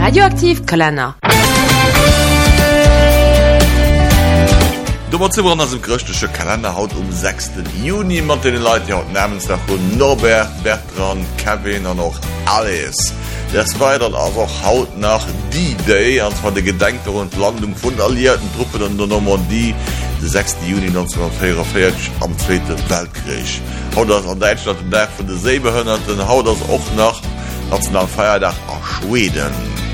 Radioaktiv Kalender. Du mat ass dem christliche Kalender haut 6. Juni mat den Leiit haut Namenstag hun Norbert, Bertrand, Kevin an noch alles. Das weiter also haut nach D-Day als war de Gedenke und Landung vun alliierten Truppen an der Normandie den 6. Juni 1944 am Zweiten Weltkrieg. Haut das an Deutschland den Tag vun de Seebehörnerten, haut das auch nach Nationalfeiertag a Schweden.